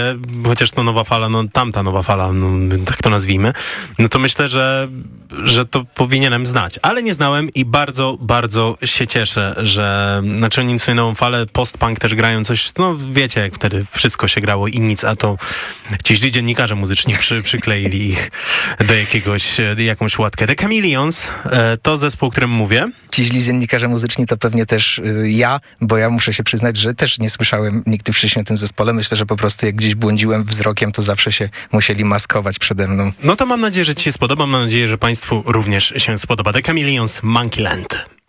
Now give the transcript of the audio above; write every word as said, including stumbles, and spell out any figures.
chociaż to nowa fala, no tamta nowa fala, no, tak to nazwijmy, no to myślę, że, że to powinienem znać. Ale nie znałem i bardzo, bardzo się cieszę, że znaczy oni swoją nową falę, post-punk też grają coś, no wiecie, jak wtedy wszystko się grało i nic, a to ci źli dziennikarze muzyczni przy, przykleili ich do jakiegoś, jakąś łatkę. The Chameleons to zespół, o którym mówię. Ci źli dziennikarze muzyczni to pewnie też y, ja, bo ja muszę się przyznać, że też nie słyszałem nigdy wcześniej o tym zespole. Myślę, że po prostu jak gdzieś błądziłem wzrokiem, to zawsze się musieli maskować przede mną. No to mam nadzieję, że ci się spodoba. Mam nadzieję, że państwu również się spodoba. The Chameleons, Monkeyland.